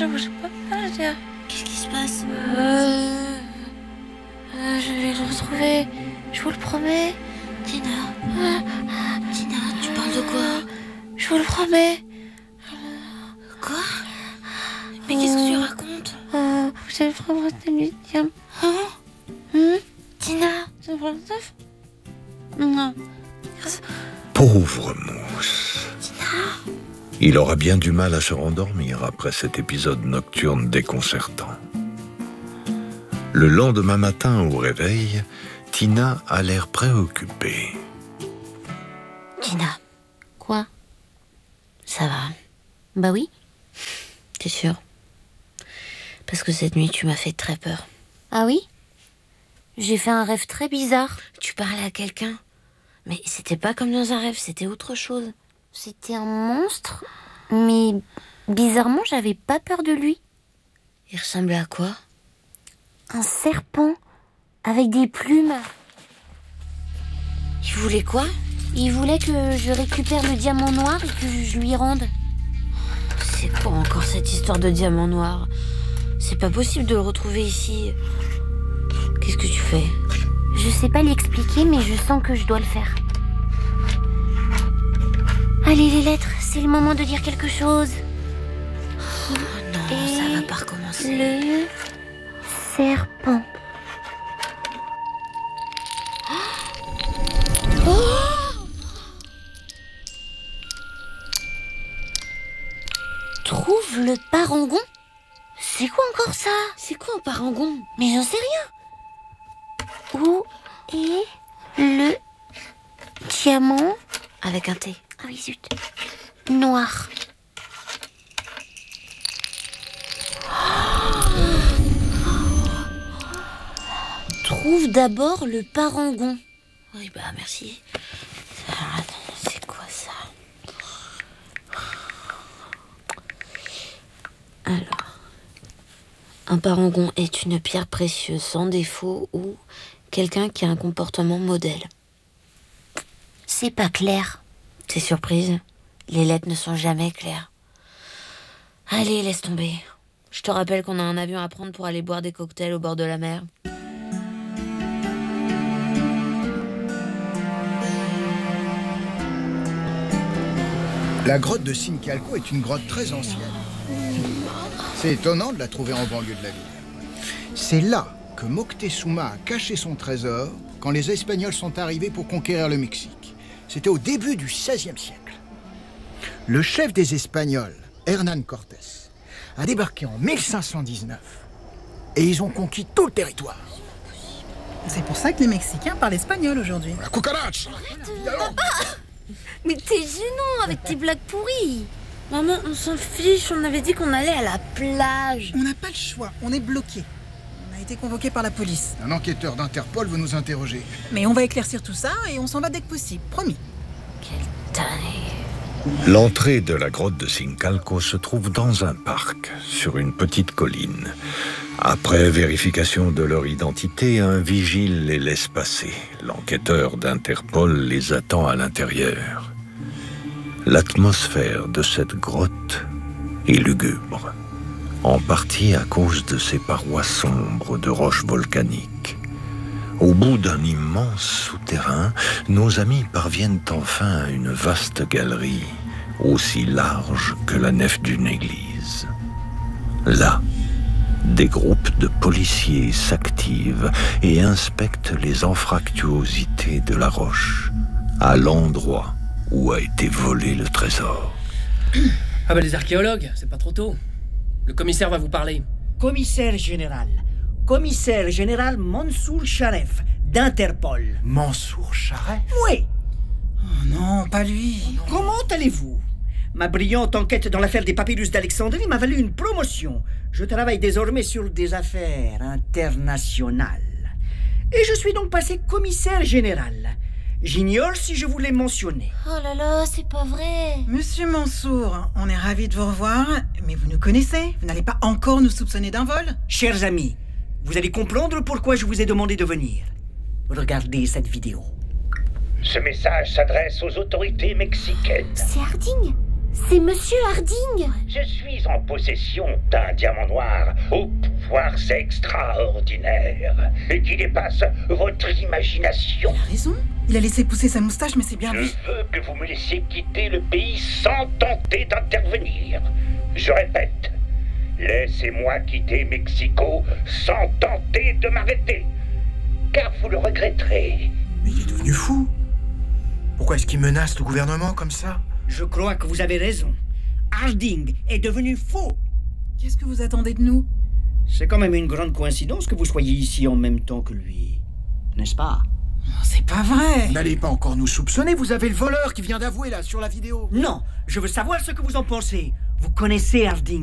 je peux pas dire. Qu'est-ce qui se passe? Je vais le retrouver, je vous le promets. Tina, tu parles de quoi? Je vous le promets. Quoi? Mais qu'est-ce que tu racontes? Vous allez vraiment rester médium. Tina, C'est pour le neuf? Non. Pauvre Mousse. Il aura bien du mal à se rendormir après cet épisode nocturne déconcertant. Le lendemain matin, au réveil, Tina a l'air préoccupée. Tina, Quoi? ça va? Bah oui. T'es sûre? Parce que cette nuit, tu m'as fait très peur. Ah oui? J'ai fait un rêve très bizarre. Tu parlais à quelqu'un? Mais c'était pas comme dans un rêve, c'était autre chose. C'était un monstre, mais bizarrement, j'avais pas peur de lui. Il ressemblait à quoi? Un serpent avec des plumes. Il voulait quoi? Il voulait que je récupère le diamant noir et que je lui rende. C'est quoi encore cette histoire de diamant noir? C'est pas possible de le retrouver ici. Qu'est-ce que tu fais? Je sais pas l'expliquer, mais je sens que je dois le faire. Allez, les lettres, c'est le moment de dire quelque chose. Oh non, ça va pas recommencer. Le serpent. Trouve le parangon. C'est quoi encore ça? C'est quoi un parangon? Mais j'en sais rien. Où est le diamant? Avec un T. Ah oui, zut. Noir. Trouve d'abord le parangon. Oui, bah merci. Alors, attends, c'est quoi ça? Alors, un parangon est une pierre précieuse sans défaut ou quelqu'un qui a un comportement modèle. C'est pas clair. T'es surprise? Les lettres ne sont jamais claires. Allez, laisse tomber. Je te rappelle qu'on a un avion à prendre pour aller boire des cocktails au bord de la mer. La grotte de Sincalco est une grotte très ancienne. C'est étonnant de la trouver en banlieue de la ville. C'est là que Moctezuma a caché son trésor quand les Espagnols sont arrivés pour conquérir le Mexique. C'était au début du XVIe siècle. Le chef des Espagnols, Hernán Cortés, a débarqué en 1519 et ils ont conquis tout le territoire. C'est pour ça que les Mexicains parlent espagnol aujourd'hui. La cucaracha! Mais t'es gênant avec tes blagues pourries. Maman, on s'en fiche, on avait dit qu'on allait à la plage. On n'a pas le choix, on est bloqué. On a été convoqué par la police. Un enquêteur d'Interpol veut nous interroger. Mais on va éclaircir tout ça et on s'en va dès que possible, promis. Quelle tannée. L'entrée de la grotte de Sincalco se trouve dans un parc, sur une petite colline. Après vérification de leur identité, un vigile les laisse passer. L'enquêteur d'Interpol les attend à l'intérieur. L'atmosphère de cette grotte est lugubre, en partie à cause de ses parois sombres de roches volcaniques. Au bout d'un immense souterrain, nos amis parviennent enfin à une vaste galerie, aussi large que la nef d'une église. Là, des groupes de policiers s'activent et inspectent les anfractuosités de la roche, à l'endroit où a été volé le trésor. Ah bah les archéologues, c'est pas trop tôt. Le commissaire va vous parler. Commissaire général Mansour Sharef, d'Interpol. Mansour Sharef? Oui. Oh non, pas lui. Comment allez-vous? Ma brillante enquête dans l'affaire des papyrus d'Alexandrie m'a valu une promotion. Je travaille désormais sur des affaires internationales. Et je suis donc passé commissaire général. J'ignore si je vous l'ai mentionné. Oh là là, c'est pas vrai. Monsieur Mansour, on est ravis de vous revoir, mais vous nous connaissez. Vous n'allez pas encore nous soupçonner d'un vol? Chers amis, vous allez comprendre pourquoi je vous ai demandé de venir. Regardez cette vidéo. Ce message s'adresse aux autorités mexicaines. C'est Harding. C'est Monsieur Harding. Je suis en possession d'un diamant noir aux pouvoirs extraordinaires et qui dépasse votre imagination. Il a raison. Il a laissé pousser sa moustache, mais c'est bien Je lui. veux que vous me laissiez quitter le pays sans tenter d'intervenir. Je répète, laissez-moi quitter Mexico sans tenter de m'arrêter, car vous le regretterez. Mais il est devenu fou. Pourquoi est-ce qu'il menace le gouvernement comme ça? Je crois que vous avez raison. Harding est devenu fou. Qu'est-ce que vous attendez de nous? C'est quand même une grande coïncidence que vous soyez ici en même temps que lui. N'est-ce pas? Oh, c'est pas vrai. N'allez pas encore nous soupçonner, vous avez le voleur qui vient d'avouer là sur la vidéo. Non, je veux savoir ce que vous en pensez. Vous connaissez Harding.